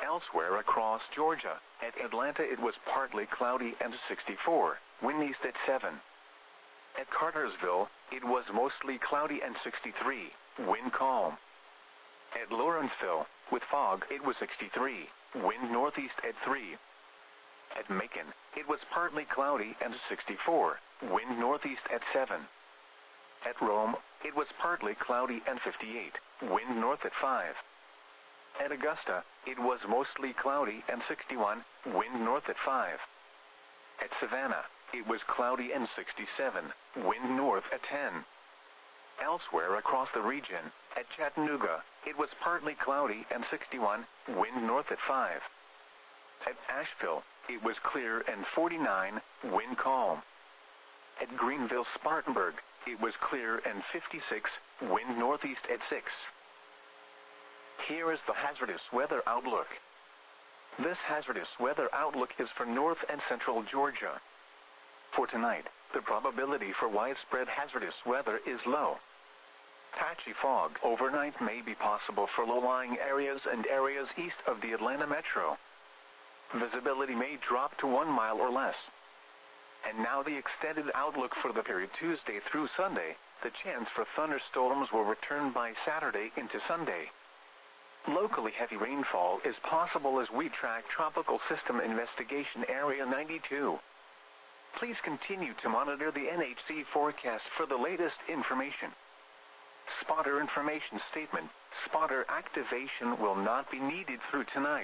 Elsewhere across Georgia, at Atlanta it was partly cloudy and 64, wind east at 7. At Cartersville, it was mostly cloudy and 63, wind calm. At Lawrenceville, with fog, it was 63, wind northeast at 3. At Macon, it was partly cloudy and 64, wind northeast at 7. At Rome, it was partly cloudy and 58, wind north at 5. At Augusta, it was mostly cloudy and 61, wind north at 5. At Savannah, it was cloudy and 67, wind north at 10. Elsewhere across the region, at Chattanooga, it was partly cloudy and 61, wind north at 5. At Asheville, it was clear and 49, wind calm. At Greenville-Spartanburg, it was clear and 56, wind northeast at 6. Here is the hazardous weather outlook. This hazardous weather outlook is for north and central Georgia. For tonight, the probability for widespread hazardous weather is low. Patchy fog overnight may be possible for low-lying areas and areas east of the Atlanta metro. Visibility may drop to 1 mile or less. And now the extended outlook for the period Tuesday through Sunday. The chance for thunderstorms will return by Saturday into Sunday. Locally heavy rainfall is possible as we track Tropical System Investigation Area 92. Please continue to monitor the NHC forecast for the latest information. Spotter information statement. Spotter activation will not be needed through tonight.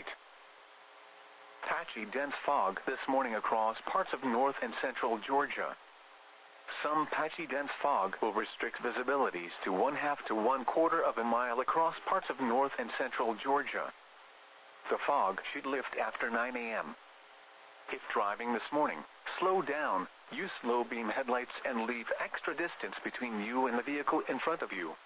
Patchy dense fog this morning across parts of north and central Georgia. Some patchy dense fog will restrict visibilities to 1/2 to 1/4 of a mile across parts of north and central Georgia. The fog should lift after 9 a.m. If driving this morning, slow down, use low beam headlights and leave extra distance between you and the vehicle in front of you.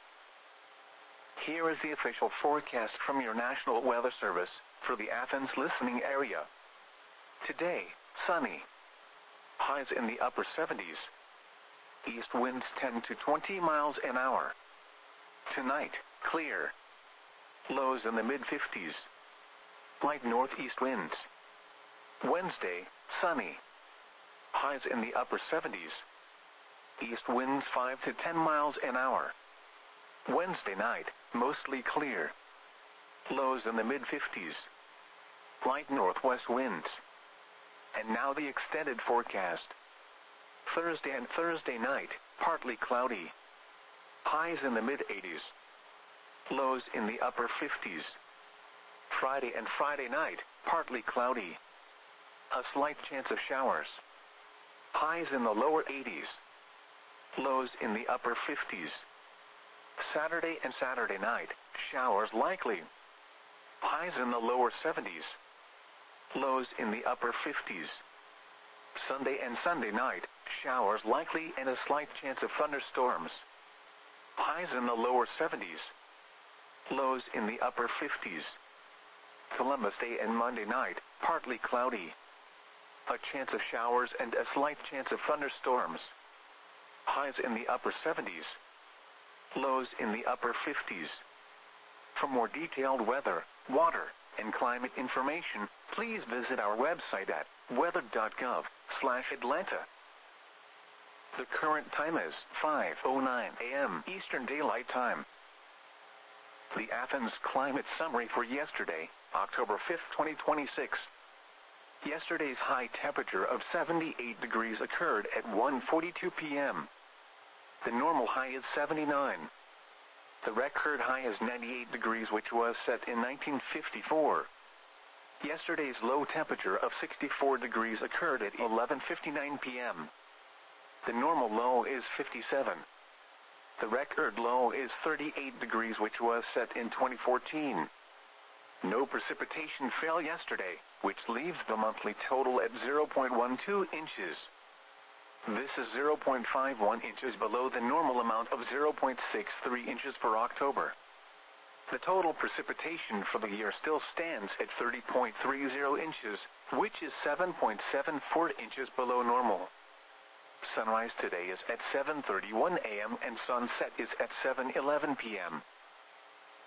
Here is the official forecast from your National Weather Service for the Athens listening area. Today, sunny. Highs in the upper 70s. East winds 10 to 20 miles an hour. Tonight, clear. Lows in the mid-50s. Light northeast winds. Wednesday, sunny. Highs in the upper 70s. East winds 5 to 10 miles an hour. Wednesday night, mostly clear. Lows in the mid-50s. Light northwest winds. And now the extended forecast. Thursday and Thursday night, partly cloudy. Highs in the mid-80s. Lows in the upper 50s. Friday and Friday night, partly cloudy. A slight chance of showers. Highs in the lower 80s. Lows in the upper 50s. Saturday and Saturday night, showers likely. Highs in the lower 70s. Lows in the upper 50s. Sunday and Sunday night, showers likely and a slight chance of thunderstorms. Highs in the lower 70s. Lows in the upper 50s. Columbus Day and Monday night, partly cloudy. A chance of showers and a slight chance of thunderstorms. Highs in the upper 70s. Lows in the upper 50s. For more detailed weather, water, and climate information, please visit our website at weather.gov/Atlanta. The current time is 5:09 a.m. Eastern Daylight Time. The Athens Climate Summary for yesterday, October 5, 2026. Yesterday's high temperature of 78 degrees occurred at 1:42 p.m. The normal high is 79. The record high is 98 degrees, which was set in 1954. Yesterday's low temperature of 64 degrees occurred at 11:59 p.m. The normal low is 57. The record low is 38 degrees, which was set in 2014. No precipitation fell yesterday, which leaves the monthly total at 0.12 inches. This is 0.51 inches below the normal amount of 0.63 inches for October. The total precipitation for the year still stands at 30.30 inches, which is 7.74 inches below normal. Sunrise today is at 7:31 a.m. and sunset is at 7:11 p.m.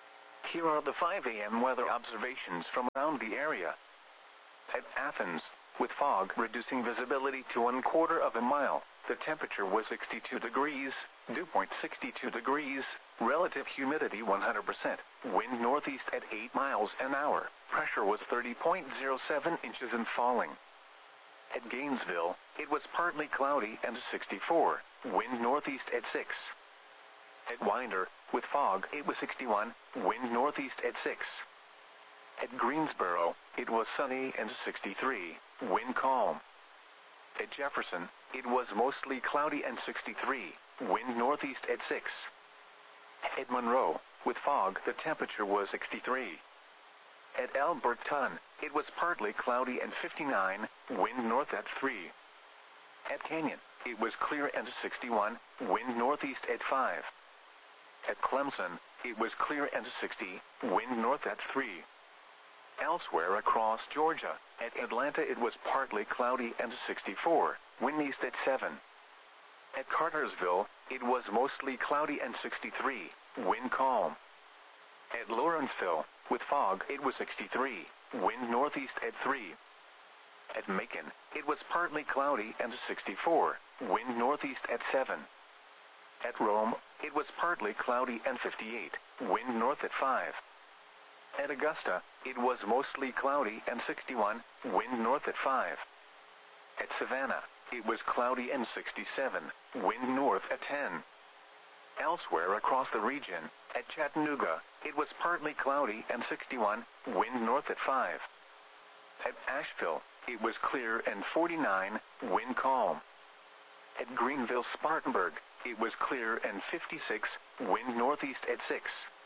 Here are the 5 a.m. weather observations from around the area. At Athens, with fog reducing visibility to 1/4 of a mile, the temperature was 62 degrees, dew point 62 degrees, relative humidity 100%, wind northeast at 8 miles an hour, pressure was 30.07 inches and falling. At Gainesville, it was partly cloudy and 64, wind northeast at 6. At Winder, with fog, it was 61, wind northeast at 6. At Greensboro, it was sunny and 63, wind calm. At Jefferson, it was mostly cloudy and 63, wind northeast at 6. At Monroe, with fog, the temperature was 63. At Alberton, it was partly cloudy and 59, wind north at 3. At Canyon, it was clear and 61, wind northeast at 5. At Clemson, it was clear and 60, wind north at 3. Elsewhere across Georgia, at Atlanta it was partly cloudy and 64, wind east at 7. At Cartersville, it was mostly cloudy and 63, wind calm. At Lawrenceville, with fog, it was 63, wind northeast at 3. At Macon, it was partly cloudy and 64, wind northeast at 7. At Rome, it was partly cloudy and 58, wind north at 5. At Augusta, it was mostly cloudy and 61, wind north at 5. At Savannah, it was cloudy and 67, wind north at 10. Elsewhere across the region, at Chattanooga, it was partly cloudy and 61, wind north at 5. At Asheville, it was clear and 49, wind calm. At Greenville-Spartanburg, it was clear and 56, wind northeast at 6.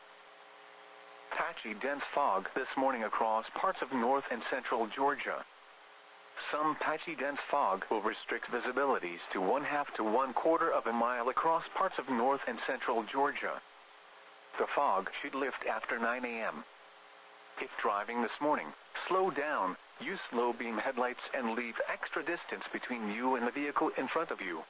Patchy dense fog this morning across parts of north and central Georgia. Some patchy dense fog will restrict visibilities to 1/2 to 1/4 of a mile across parts of north and central Georgia. The fog should lift after 9 a.m. If driving this morning, slow down, use low beam headlights and leave extra distance between you and the vehicle in front of you.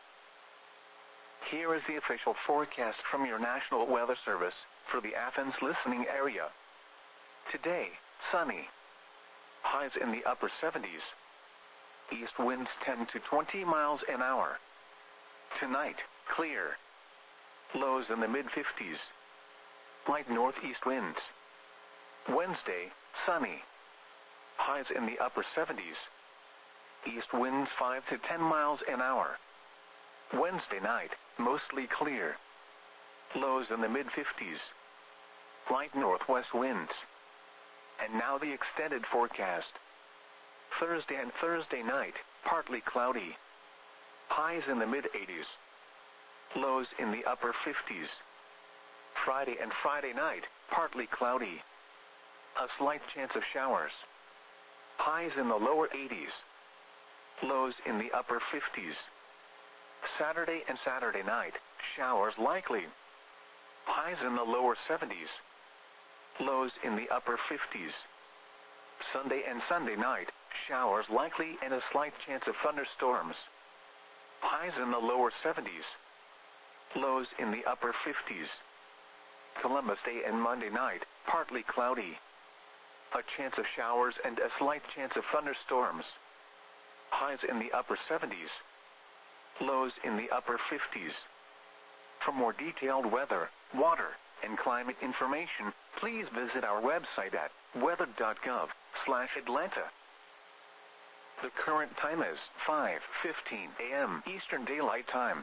Here is the official forecast from your National Weather Service for the Athens listening area. Today, sunny. Highs in the upper 70s. East winds 10 to 20 miles an hour. Tonight, clear. Lows in the mid-50s. Light northeast winds. Wednesday, sunny. Highs in the upper 70s. East winds 5 to 10 miles an hour. Wednesday night, mostly clear. Lows in the mid-50s. Light northwest winds. And now the extended forecast. Thursday and Thursday night, partly cloudy. Highs in the mid-80s. Lows in the upper 50s. Friday and Friday night, partly cloudy. A slight chance of showers. Highs in the lower 80s. Lows in the upper 50s. Saturday and Saturday night, showers likely. Highs in the lower 70s. Lows in the upper 50s. Sunday and Sunday night, showers likely and a slight chance of thunderstorms. Highs in the lower 70s. Lows in the upper 50s. Columbus Day and Monday night, partly cloudy. A chance of showers and a slight chance of thunderstorms. Highs in the upper 70s. Lows in the upper 50s. For more detailed weather, water, and climate information, please visit our website at weather.gov/Atlanta. The current time is 5:15 a.m. Eastern Daylight Time.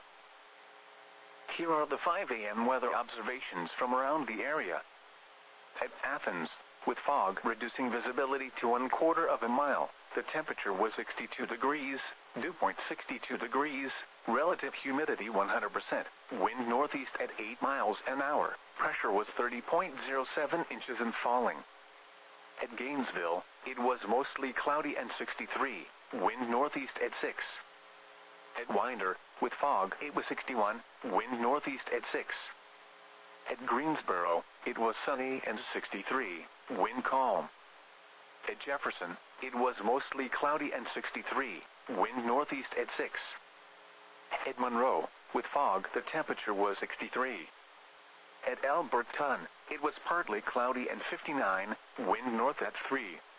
Here are the 5 a.m. weather observations from around the area. At Athens, with fog reducing visibility to 1/4 of a mile, the temperature was 62 degrees, dew point 62 degrees, relative humidity 100%, wind northeast at 8 miles an hour, pressure was 30.07 inches and falling. At Gainesville, it was mostly cloudy and 63, wind northeast at 6. At Winder, with fog, it was 61, wind northeast at 6. At Greensboro, it was sunny and 63, wind calm. At Jefferson, it was mostly cloudy and 63, wind northeast at 6. At Monroe, with fog, the temperature was 63. At Alberton, It was partly cloudy and 59, wind north at 3.